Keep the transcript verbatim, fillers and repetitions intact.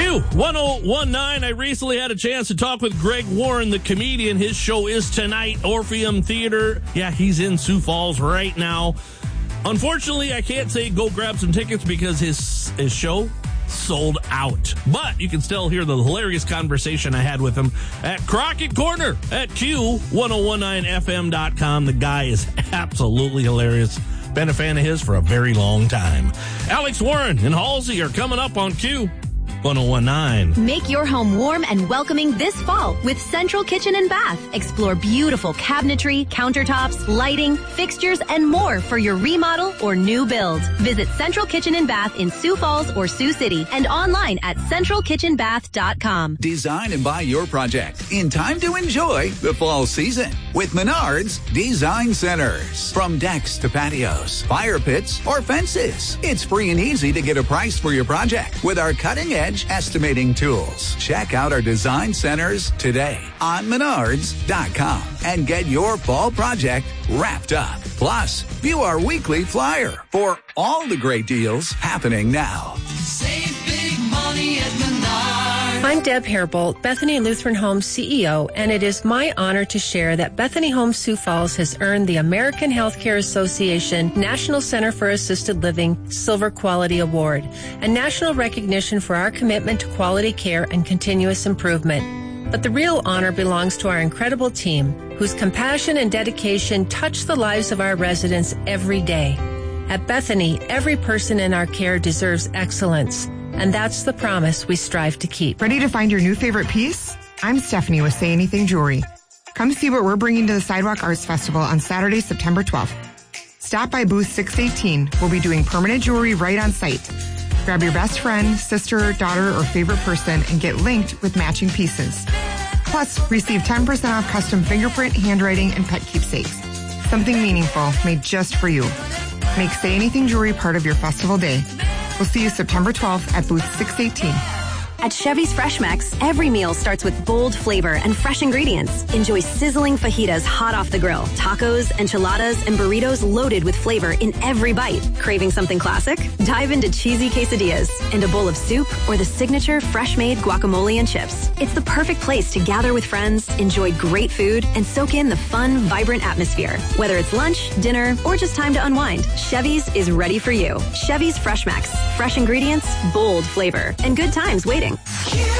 Q one oh one nine. I recently had a chance to talk with Greg Warren, the comedian. His show is tonight, Orpheum Theater. Yeah, he's in Sioux Falls right now. Unfortunately, I can't say go grab some tickets because his his show sold out. But you can still hear the hilarious conversation I had with him at Crockett Corner at Q ten nineteen F M dot com. The guy is absolutely hilarious. Been a fan of his for a very long time. Alex Warren and Halsey are coming up on Q ten nineteen. Make your home warm and welcoming this fall with Central Kitchen and Bath. Explore beautiful cabinetry, countertops, lighting, fixtures, and more for your remodel or new build. Visit Central Kitchen and Bath in Sioux Falls or Sioux City and online at central kitchen bath dot com. Design and buy your project in time to enjoy the fall season with Menards Design Centers. From decks to patios, fire pits, or fences, it's free and easy to get a price for your project with our cutting-edge estimating tools. Check out our design centers today on menards dot com and get your fall project wrapped up. Plus, view our weekly flyer for all the great deals happening now. Save big money at Menards. I'm Deb Hairbolt, Bethany Lutheran Homes C E O, and it is my honor to share that Bethany Homes Sioux Falls has earned the American Healthcare Association National Center for Assisted Living Silver Quality Award, a national recognition for our commitment to quality care and continuous improvement. But the real honor belongs to our incredible team, whose compassion and dedication touch the lives of our residents every day. At Bethany, every person in our care deserves excellence, and that's the promise we strive to keep. Ready to find your new favorite piece? I'm Stephanie with Say Anything Jewelry. Come see what we're bringing to the Sidewalk Arts Festival on Saturday, September twelfth. Stop by booth six eighteen. We'll be doing permanent jewelry right on site. Grab your best friend, sister, daughter, or favorite person and get linked with matching pieces. Plus, receive ten percent off custom fingerprint, handwriting, and pet keepsakes. Something meaningful made just for you. Make Say Anything Jewelry part of your festival day. We'll see you September twelfth at booth six eighteen. At Chevy's Fresh Max, every meal starts with bold flavor and fresh ingredients. Enjoy sizzling fajitas hot off the grill, tacos, enchiladas, and burritos loaded with flavor in every bite. Craving something classic? Dive into cheesy quesadillas and a bowl of soup or the signature fresh-made guacamole and chips. It's the perfect place to gather with friends, enjoy great food, and soak in the fun, vibrant atmosphere. Whether it's lunch, dinner, or just time to unwind, Chevy's is ready for you. Chevy's Fresh Max. Fresh ingredients, bold flavor, and good times waiting.